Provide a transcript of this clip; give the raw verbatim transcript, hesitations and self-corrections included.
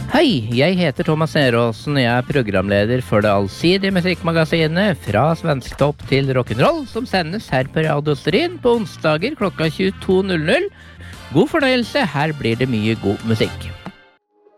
Hei, jeg heter Thomas Neråsen, og jeg er programleder for det allsidige musikkmagasinet Fra Svensktopp til Rock'n'Roll, som sendes her på Radio Stryn på onsdager klokka tjueto null null. God fornøyelse, her blir det mye god musikk.